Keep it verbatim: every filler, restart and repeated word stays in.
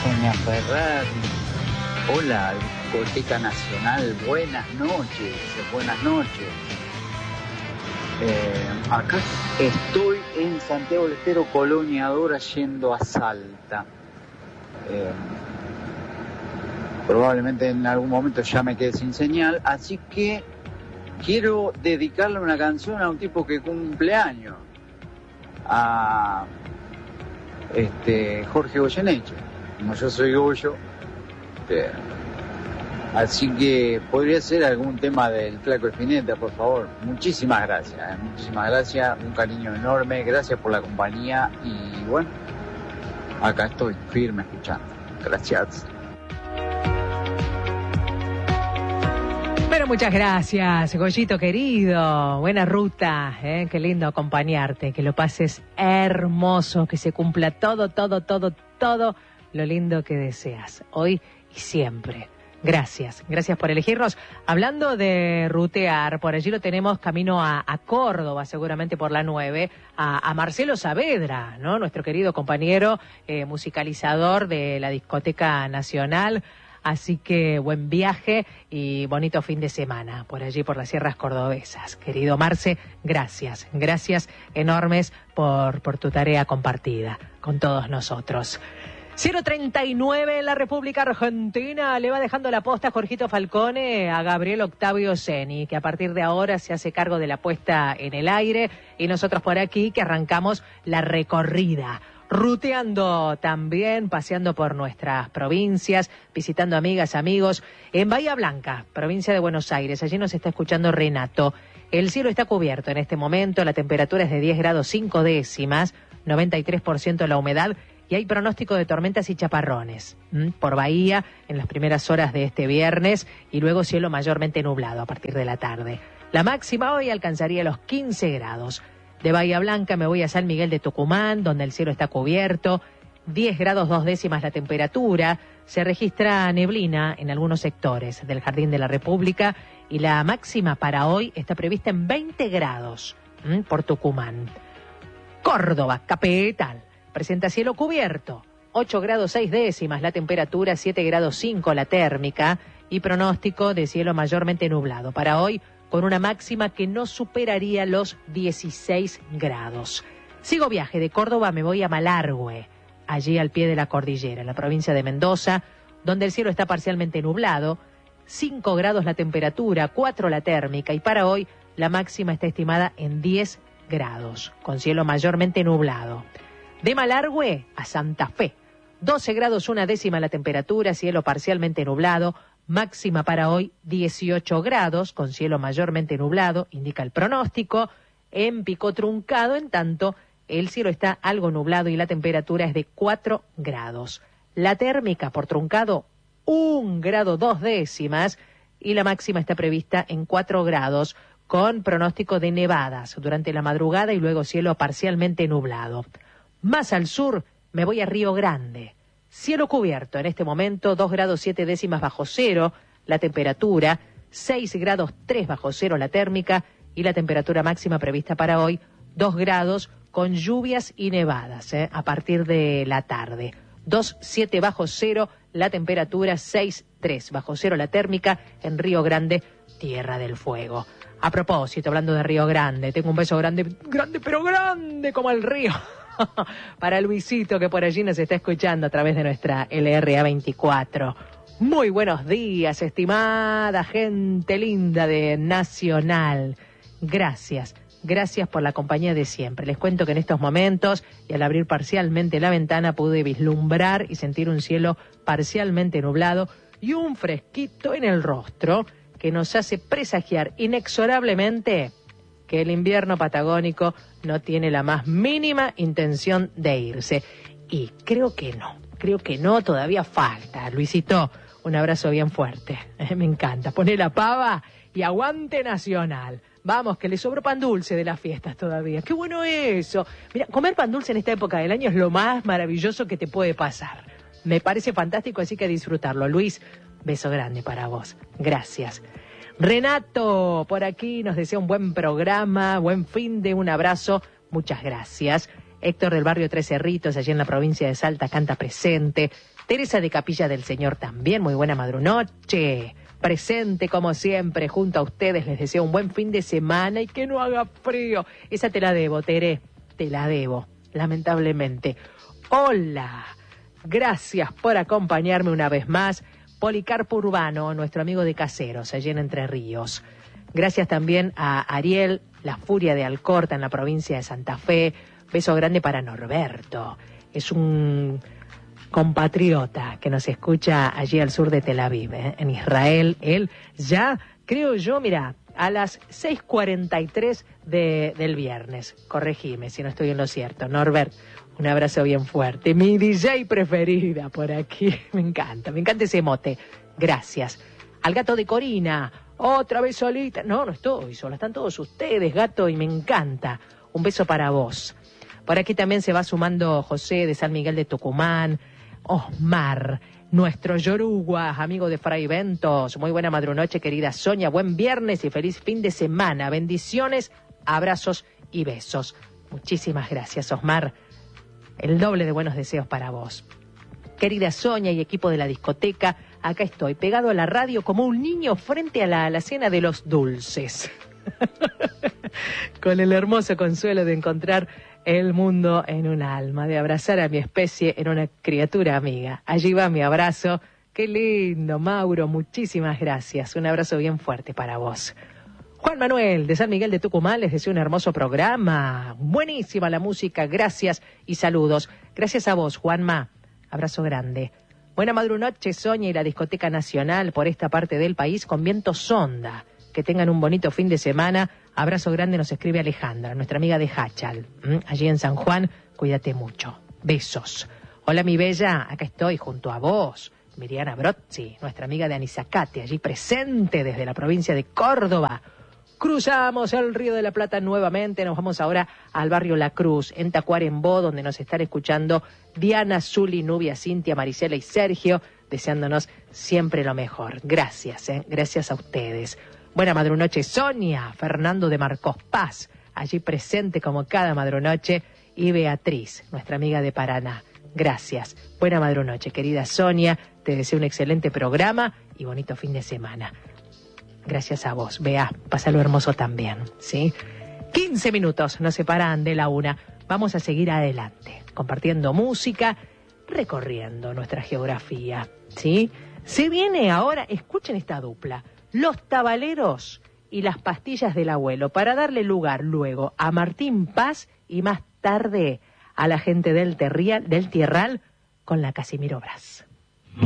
Doña Ferrari. Hola, Discoteca Nacional. Buenas noches, buenas noches. Eh, acá estoy en Santiago del Estero, Colonia Dora, yendo a Salta. Eh, probablemente en algún momento ya me quede sin señal, así que quiero dedicarle una canción a un tipo que cumple años, a este Jorge Goyeneche. Como yo soy Goyo, eh, así que podría ser algún tema del Flaco Espineta, por favor. Muchísimas gracias, eh, muchísimas gracias, un cariño enorme, gracias por la compañía y bueno, acá estoy firme escuchando. Gracias. Bueno, muchas gracias, Goyito querido. Buena ruta, ¿eh? Qué lindo acompañarte, que lo pases hermoso, que se cumpla todo, todo, todo, todo lo lindo que deseas, hoy y siempre. Gracias, gracias por elegirnos. Hablando de rutear, por allí lo tenemos camino a, a Córdoba, seguramente por la nueve, a, a Marcelo Saavedra, ¿no? Nuestro querido compañero eh, musicalizador de la Discoteca Nacional. Así que buen viaje y bonito fin de semana por allí, por las sierras cordobesas. Querido Marce, gracias, gracias enormes por, por tu tarea compartida con todos nosotros. cero treinta y nueve en la República Argentina. Le va dejando la posta Jorgito Falcone a Gabriel Octavio Ceni, que a partir de ahora se hace cargo de la puesta en el aire. Y nosotros por aquí que arrancamos la recorrida. Ruteando también, paseando por nuestras provincias, visitando amigas, amigos. En Bahía Blanca, provincia de Buenos Aires, allí nos está escuchando Renato. El cielo está cubierto en este momento, la temperatura es de diez grados cinco décimas, noventa y tres por ciento la humedad y hay pronóstico de tormentas y chaparrones ¿m? por Bahía en las primeras horas de este viernes y luego cielo mayormente nublado a partir de la tarde. La máxima hoy alcanzaría los quince grados. De Bahía Blanca me voy a San Miguel de Tucumán, donde el cielo está cubierto, diez grados dos décimas la temperatura, se registra neblina en algunos sectores del Jardín de la República y la máxima para hoy está prevista en veinte grados ¿m? por Tucumán. Córdoba, capital, presenta cielo cubierto, ocho grados seis décimas la temperatura, siete grados cinco la térmica y pronóstico de cielo mayormente nublado para hoy, con una máxima que no superaría los dieciséis grados. Sigo viaje de Córdoba, me voy a Malargüe, allí al pie de la cordillera, en la provincia de Mendoza, donde el cielo está parcialmente nublado, cinco grados la temperatura, cuatro la térmica, y para hoy la máxima está estimada en diez grados, con cielo mayormente nublado. De Malargüe a Santa Fe, doce grados una décima la temperatura, cielo parcialmente nublado, máxima para hoy dieciocho grados, con cielo mayormente nublado, indica el pronóstico. En Pico Truncado, en tanto, el cielo está algo nublado y la temperatura es de cuatro grados. La térmica por Truncado, un grado dos décimas y la máxima está prevista en cuatro grados, con pronóstico de nevadas durante la madrugada y luego cielo parcialmente nublado. Más al sur me voy a Río Grande. Cielo cubierto en este momento, dos grados siete décimas bajo cero la temperatura, seis grados tres bajo cero la térmica y la temperatura máxima prevista para hoy, dos grados con lluvias y nevadas ¿eh? a partir de la tarde. dos siete bajo cero la temperatura, seis tres bajo cero la térmica en Río Grande, Tierra del Fuego. A propósito, hablando de Río Grande, tengo un beso grande, grande pero grande como el río. Para Luisito, que por allí nos está escuchando a través de nuestra L R A veinticuatro. Muy buenos días, estimada gente linda de Nacional. Gracias, gracias por la compañía de siempre. Les cuento que en estos momentos, y al abrir parcialmente la ventana, pude vislumbrar y sentir un cielo parcialmente nublado y un fresquito en el rostro que nos hace presagiar inexorablemente que el invierno patagónico no tiene la más mínima intención de irse. Y creo que no, creo que no, todavía falta. Luisito, un abrazo bien fuerte. Eh, me encanta. Poné la pava y aguante Nacional. Vamos, que le sobró pan dulce de las fiestas todavía. ¡Qué bueno eso! Mira, comer pan dulce en esta época del año es lo más maravilloso que te puede pasar. Me parece fantástico, así que disfrutarlo. Luis, beso grande para vos. Gracias. Renato, por aquí nos desea un buen programa, buen fin de, un abrazo, muchas gracias. Héctor del barrio Tres Cerritos, allí en la provincia de Salta, canta presente. Teresa de Capilla del Señor también, muy buena madrunoche. Presente como siempre junto a ustedes, les deseo un buen fin de semana y que no haga frío. Esa te la debo, Tere, te la debo, lamentablemente. Hola, gracias por acompañarme una vez más. Policarpo Urbano, nuestro amigo de Caseros, allí en Entre Ríos. Gracias también a Ariel, la Furia de Alcorta, en la provincia de Santa Fe. Beso grande para Norberto. Es un compatriota que nos escucha allí al sur de Tel Aviv, ¿eh? En Israel. Él ya, creo yo, mira, a las seis cuarenta y tres de, del viernes. Corregime si no estoy en lo cierto. Norbert, un abrazo bien fuerte. Mi D J preferida por aquí. Me encanta, me encanta ese mote. Gracias. Al gato de Corina, otra vez solita. No, no estoy sola, están todos ustedes, gato, y me encanta. Un beso para vos. Por aquí también se va sumando José de San Miguel de Tucumán, Osmar, nuestro Yoruba, amigo de Fray Ventos. Muy buena madrunoche, querida Sonia. Buen viernes y feliz fin de semana. Bendiciones, abrazos y besos. Muchísimas gracias, Osmar. El doble de buenos deseos para vos. Querida Sonia y equipo de la discoteca, acá estoy, pegado a la radio como un niño frente a la alacena de los dulces. Con el hermoso consuelo de encontrar el mundo en un alma, de abrazar a mi especie en una criatura amiga. Allí va mi abrazo. Qué lindo, Mauro, muchísimas gracias. Un abrazo bien fuerte para vos. Juan Manuel, de San Miguel de Tucumán, les deseo un hermoso programa. Buenísima la música, gracias y saludos. Gracias a vos, Juanma. Abrazo grande. Buena madrunoche, Sonia y la Discoteca Nacional por esta parte del país con viento sonda. Que tengan un bonito fin de semana. Abrazo grande, nos escribe Alejandra, nuestra amiga de Hachal. ¿Mm? Allí en San Juan, cuídate mucho. Besos. Hola, mi bella, acá estoy junto a vos. Miriana Brozzi, nuestra amiga de Anizacate, allí presente desde la provincia de Córdoba. Cruzamos el Río de la Plata nuevamente, nos vamos ahora al barrio La Cruz, en Tacuarembó, donde nos están escuchando Diana, Zuli, Nubia, Cintia, Marisela y Sergio, deseándonos siempre lo mejor. Gracias, ¿eh? Gracias a ustedes. Buena madrunoche, Sonia, Fernando de Marcos Paz, allí presente como cada madrunoche, y Beatriz, nuestra amiga de Paraná. Gracias. Buena madrunoche, querida Sonia, te deseo un excelente programa y bonito fin de semana. Gracias a vos, Bea, pásalo hermoso también, ¿sí? quince minutos nos separan de la una. Vamos a seguir adelante, compartiendo música, recorriendo nuestra geografía, ¿sí? Se viene ahora, escuchen esta dupla, Los Tabaleros y las Pastillas del Abuelo, para darle lugar luego a Martín Paz y más tarde a la gente del, terrial, del Tierral con la Casimiro Brás.